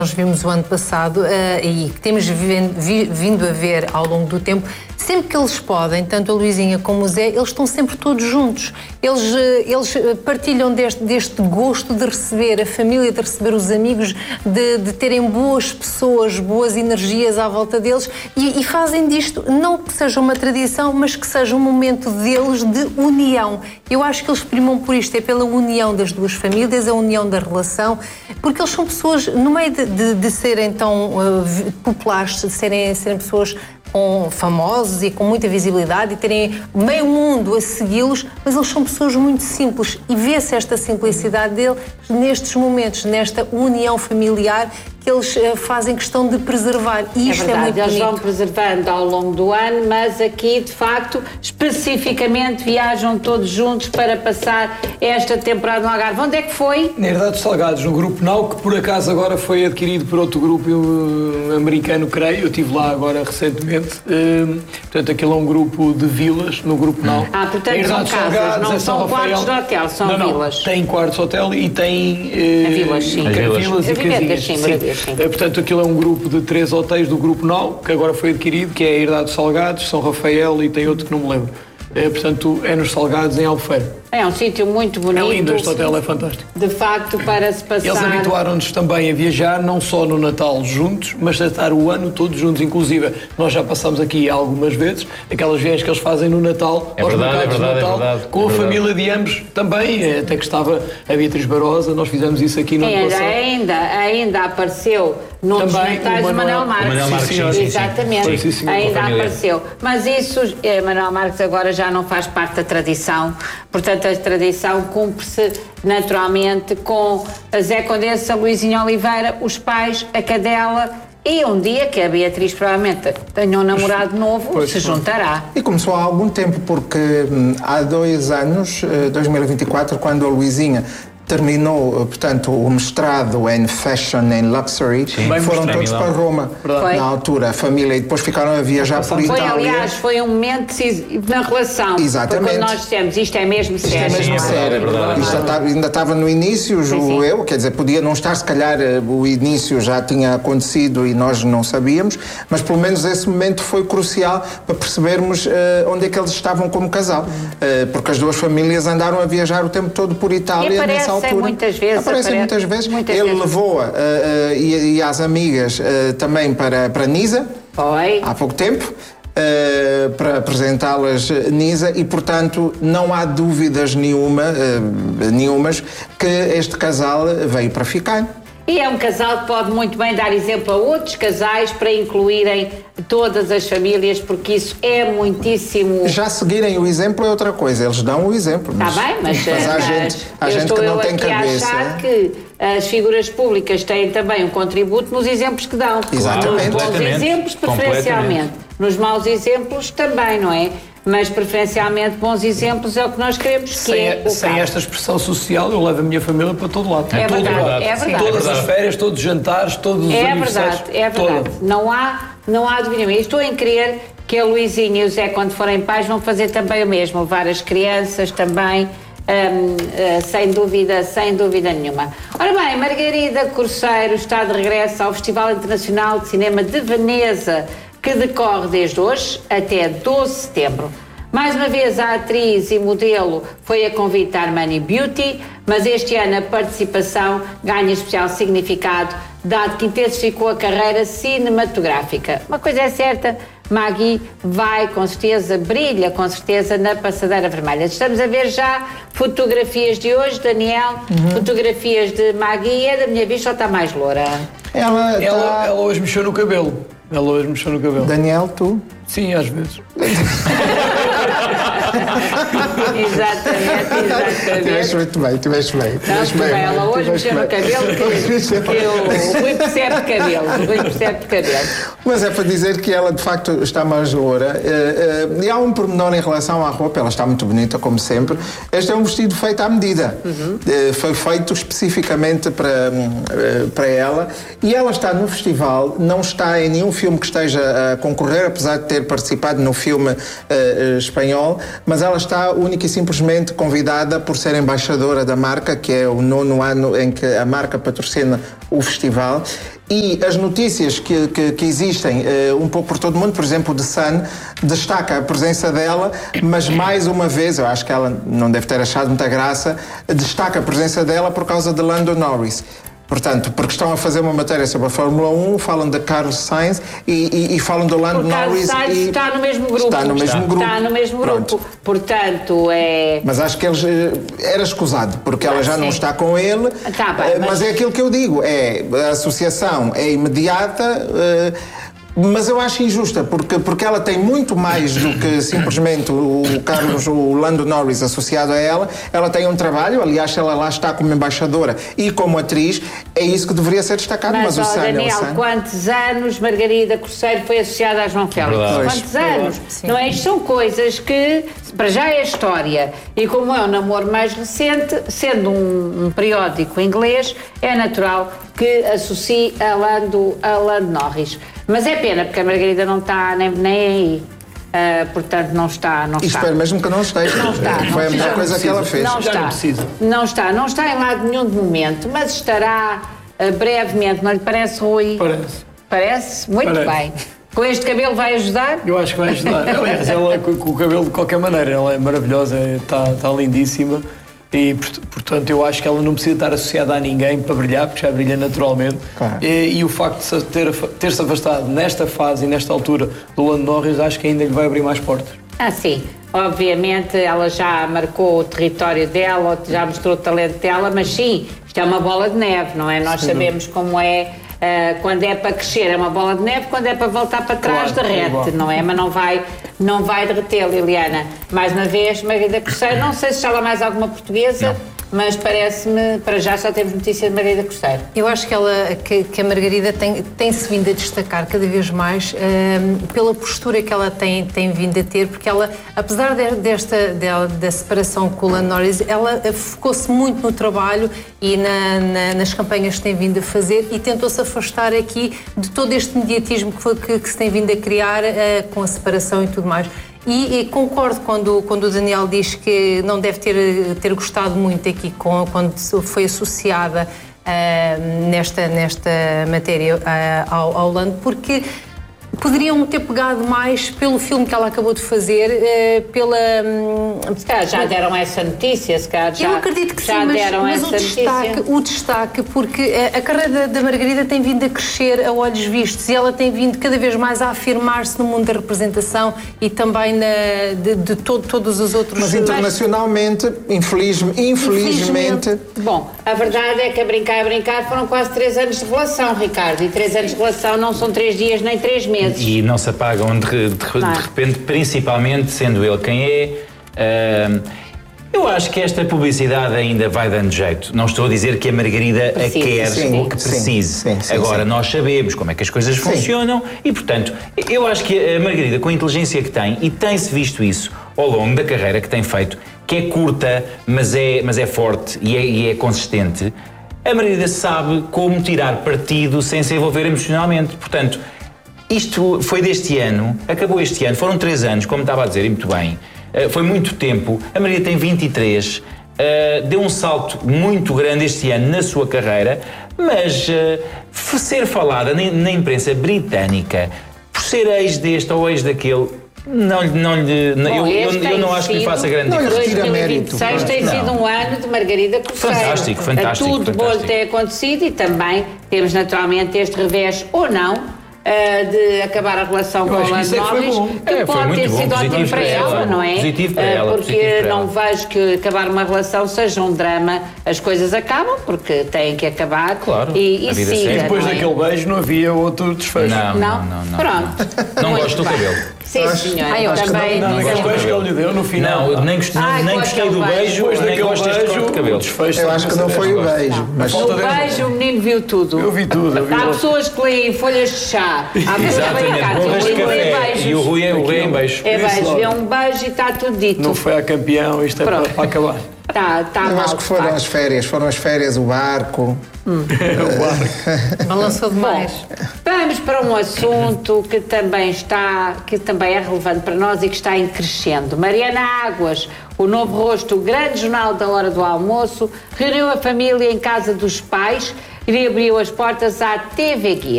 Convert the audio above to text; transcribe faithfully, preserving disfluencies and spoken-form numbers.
nós vimos o ano passado uh, e que temos vindo a ver ao longo do tempo, sempre que eles podem, tanto a Luizinha como o Zé, eles estão sempre todos juntos. Eles, eles partilham deste, deste gosto de receber a família, de receber os amigos, de, de terem boas pessoas, boas energias à volta deles e, e fazem disto, não que seja uma tradição, mas que seja um momento deles de união. Eu acho que eles primam por isto, é pela união das duas famílias, a união da relação, porque eles são pessoas, no meio de, de, de serem tão uh, populares, de serem, serem pessoas com famosos e com muita visibilidade e terem meio mundo a segui-los, mas eles são pessoas muito simples e vê-se esta simplicidade deles nestes momentos, nesta união familiar que eles uh, fazem questão de preservar. E isto é, verdade, é muito eles bonito. Vão preservando ao longo do ano, mas aqui, de facto, especificamente viajam todos juntos para passar esta temporada no Algarve. Onde é que foi? Na Herdade dos Salgados, no Grupo Nau, que por acaso agora foi adquirido por outro grupo uh, americano, creio. Eu estive lá agora recentemente. Uh, portanto, aquilo é um grupo de vilas no Grupo Nau. Ah, portanto são casas, Salgados, não é são quartos de hotel, são não, não, vilas. Tem quartos de hotel e tem uh, vilas, sim. Vilas, vilas e casinhas. Sim, sim. Sim. Uh, portanto, aquilo é um grupo de três hotéis do Grupo Nau, que agora foi adquirido, que é a Herdade dos Salgados, São Rafael e tem outro que não me lembro. Uh, portanto, é nos Salgados, em Albufeira. É um sítio muito bonito. É lindo, este hotel é fantástico. De facto, para se passar... Eles habituaram-nos também a viajar, não só no Natal juntos, mas a estar o ano todo juntos. Inclusive, nós já passamos aqui algumas vezes, aquelas viagens que eles fazem no Natal, é aos verdade, mercados é verdade, de Natal, é verdade, com é a verdade. família de ambos também, até que estava a Beatriz Barosa, nós fizemos isso aqui no ano passado. Ainda, ainda apareceu num dos Natais o Manuel Marques. Manuel Marques, sim, sim, sim. Exatamente, sim, sim, ainda apareceu. Mas isso, eh, Manuel Marques agora já não faz parte da tradição, portanto a tradição cumpre-se naturalmente com a Zé Condessa, a Luizinha Oliveira, os pais, a cadela e um dia que a Beatriz provavelmente tenha um namorado novo, pois, se juntará. E começou há algum tempo, porque hum, há dois anos, dois mil e vinte e quatro, quando a Luizinha terminou, portanto, o mestrado em Fashion and Luxury, sim, foram todos para Roma, foi. Na altura, a família, e depois ficaram a viajar por Itália. Foi, aliás, foi um momento decisivo na relação. Exatamente. Quando nós dissemos, isto é mesmo isto sério. Isto é mesmo sim, sério. É verdade, isto estava, ainda estava no início, julgo eu, quer dizer, podia não estar, se calhar o início já tinha acontecido e nós não sabíamos, mas pelo menos esse momento foi crucial para percebermos uh, onde é que eles estavam como casal, uh, porque as duas famílias andaram a viajar o tempo todo por Itália nessa altura. Muitas vezes, aparecem aparece, muitas vezes. muitas Ele vezes. levou-a uh, uh, e, e as amigas uh, também para, para Nisa, foi. há pouco tempo, uh, para apresentá-las Nisa, e portanto não há dúvidas nenhuma, uh, nenhumas que este casal veio para ficar. E é um casal que pode muito bem dar exemplo a outros casais para incluírem todas as famílias, porque isso é muitíssimo... Já seguirem o exemplo é outra coisa, eles dão o exemplo. Está bem, mas, mas há mas gente, há eu gente estou que não eu tem aqui cabeça. A achar que as figuras públicas têm também um contributo nos exemplos que dão. Exatamente. Nos bons exemplos, preferencialmente. Nos maus exemplos também, não é? Mas preferencialmente bons exemplos é o que nós queremos, que sem, é o sem caso. esta expressão social, eu levo a minha família para todo lado. É, todo verdade, lado. é verdade. Todas as férias, todos os jantares, todos os É aniversários. verdade, é verdade. Todo. Não há, não há dúvida nenhuma. Estou em crer que a Luizinha e o Zé, quando forem pais, vão fazer também o mesmo. Levar as crianças também, hum, uh, sem dúvida, sem dúvida nenhuma. Ora bem, Margarida Corceiro está de regresso ao Festival Internacional de Cinema de Veneza, que decorre desde hoje até doze de setembro. Mais uma vez, a atriz e modelo foi a convite da Armani Beauty, mas este ano a participação ganha especial significado, dado que intensificou a carreira cinematográfica. Uma coisa é certa, Maggie vai, com certeza, brilha, com certeza, na passadeira vermelha. Estamos a ver já fotografias de hoje, Daniel, uhum. fotografias de Maggie, é da minha vista ou está mais loura? Ela, tá... ela, ela hoje mexeu no cabelo. Ela hoje mexeu no cabelo. Daniel, tu? Sim, às vezes. Exatamente, exatamente. Tiveste muito bem, tiveste bem. Tiveste bem, bem. Ela hoje mexeu no cabelo que, que o Rui percebe de cabelo. O Rui percebe de cabelo. Mas é para dizer que ela de facto está mais loura. E há um pormenor em relação à roupa, ela está muito bonita, como sempre. Este é um vestido feito à medida. Uhum. Foi feito especificamente para, para ela. E ela está no festival, não está em nenhum filme que esteja a concorrer, apesar de ter participado no filme uh, espanhol, mas ela está única e simplesmente convidada por ser embaixadora da marca, que é o nono ano em que a marca patrocina o festival. E as notícias que, que, que existem uh, um pouco por todo o mundo, por exemplo, o The Sun, destaca a presença dela, mas mais uma vez, eu acho que ela não deve ter achado muita graça, destaca a presença dela por causa de Lando Norris. Portanto, porque estão a fazer uma matéria sobre a Fórmula um, falam de Carlos Sainz e, e, e falam do Lando Norris. Norris. Sainz e está no mesmo grupo. Está no mesmo está. grupo. Está no mesmo Pronto. grupo. Portanto, é... Mas acho que eles, era escusado, porque ela já sim. não está com ele. Tá bem, mas... mas é aquilo que eu digo, é, a associação é imediata... Uh, mas eu acho injusta, porque, porque ela tem muito mais do que simplesmente o Carlos, o Lando Norris associado a ela. Ela tem um trabalho, aliás, ela lá está como embaixadora e como atriz, é isso que deveria ser destacado. Mas, mas ó, o Sam, Daniel, o Sam... quantos anos Margarida Corseiro foi associada a João Félix? Verdade. Quantos anos? Sim. Não é? Isto são coisas que, para já é história. E como é um namoro mais recente, sendo um, um periódico inglês, é natural que associe a Lando, a Lando Norris. Mas é pena, porque a Margarida não está nem, nem aí. Uh, portanto, não está. Não E está. espero mesmo que não esteja. Não está. Foi a não melhor está. coisa que ela fez. Não Já está. não precisa. Não está. Não está em lado nenhum de momento, mas estará uh, brevemente. Não lhe parece, Rui? Parece. Parece? Muito Parece. bem. Com este cabelo vai ajudar? Eu acho que vai ajudar. Aliás, ela com, com o cabelo de qualquer maneira, ela é maravilhosa, está tá lindíssima. E, portanto, eu acho que ela não precisa estar associada a ninguém para brilhar, porque já brilha naturalmente. Claro. E, e o facto de ter, ter-se afastado nesta fase e nesta altura do Lando Norris, acho que ainda lhe vai abrir mais portas. Ah, sim. Obviamente, ela já marcou o território dela, já mostrou o talento dela, mas sim, isto é uma bola de neve, não é? Nós sabemos como é. Uh, quando é para crescer é uma bola de neve, quando é para voltar para trás Claro, derrete, é não é? Mas não vai, não vai derreter, Liliana. Mais uma vez, Margarida Corseiro, não sei se já lá mais alguma portuguesa, Não. mas parece-me, para já só temos notícia de Margarida Corseiro. Eu acho que, ela, que, que a Margarida tem, tem-se vindo a destacar cada vez mais um, pela postura que ela tem, tem vindo a ter, porque ela, apesar de, desta dela, da separação com o Lando Norris, ela focou-se muito no trabalho e na, na, nas campanhas que tem vindo a fazer e tentou-se afastar aqui de todo este mediatismo que, foi, que, que se tem vindo a criar uh, com a separação e tudo mais. E, e concordo quando, quando o Daniel diz que não deve ter, ter gostado muito aqui com, quando foi associada uh, nesta, nesta matéria uh, ao, ao Lando, porque poderiam ter pegado mais pelo filme que ela acabou de fazer, uh, pela... Um, Se calhar já deram essa notícia, se calhar já, eu acredito que já sim, mas, deram mas essa o, destaque, notícia. o destaque, porque a, a carreira da, da Margarida tem vindo a crescer a olhos vistos e ela tem vindo cada vez mais a afirmar-se no mundo da representação e também na, de, de todo, todos os outros... Mas internacionalmente, infeliz, infelizmente... Infelizmente. Bom, a verdade é que a brincar a brincar foram quase três anos de relação, Ricardo, e três anos de relação não são três dias nem três meses. E não se apagam de, de, de, de repente, principalmente sendo ele quem é. Uh, eu acho que esta publicidade ainda vai dando jeito. Não estou a dizer que a Margarida Precisa, a quer sim, ou que precise. sim, sim, Agora, sim. nós sabemos como é que as coisas Sim. funcionam e, portanto, eu acho que a Margarida, com a inteligência que tem, e tem-se visto isso ao longo da carreira que tem feito, que é curta, mas é, mas é forte e é, e é consistente, a Margarida sabe como tirar partido sem se envolver emocionalmente. Portanto, isto foi deste ano, acabou este ano, foram três anos, como estava a dizer, e muito bem. Uh, foi muito tempo. A Maria tem vinte e três, uh, deu um salto muito grande este ano na sua carreira, mas uh, ser falada na, na imprensa britânica por ser ex deste ou ex daquele, não, não lhe. Bom, eu, eu, este eu não tem acho que lhe sido- faça grande Não, eu diferença. retiro a dois mil e vinte e seis mérito. tem Não. sido um ano de Margarida Corseiro. Fantástico, fantástico, Tudo bom lhe fantástico. tem acontecido e também temos naturalmente este revés ou não. Uh, de acabar a relação Eu com acho o que isso é Lando que foi Norris, bom. que É, foi pode muito ter bom, sido ótimo positivo para para ela, ela, não é? positivo para Uh, ela, porque positivo para não ela. vejo que acabar uma relação seja um drama, as coisas acabam porque têm que acabar. Claro, e, a e vida siga, segue. Depois não é? daquele beijo não havia outro desfecho. Não, Não? não, não, não. Pronto. Não Muito gosto do bem. cabelo. Sim, Acho- senhora. Ai, eu acho que também. Não, Não aquele gosto do beijo que cabelo. ele lhe deu no final. Não, nem, gost- Ai, nem com gostei aquele do beijo. beijo, Depois nem daquele gosto deste corte de beijo, o cabelo. desfecho Eu acho que não foi o beijo, mas... No beijo o menino viu tudo. Eu vi tudo, eu vi Há logo. pessoas que leem folhas de chá. Há pessoas que leem Exatamente, cartas. borras O de menino lê café. beijos. E o Rui é, o Rui é em beijo. É Disse beijo, logo. é um beijo e está tudo dito. Não foi a campeão, isto é para, Pronto. para acabar. Tá, tá Eu mal, acho que de foram facto. as férias, foram as férias, o barco. Balançou demais. Vamos para um assunto que também está, que também é relevante para nós e que está em crescendo. Mariana Águas, o Novo Rosto, o grande jornal da hora do almoço, reuniu a família em casa dos pais e reabriu as portas à T V Guia.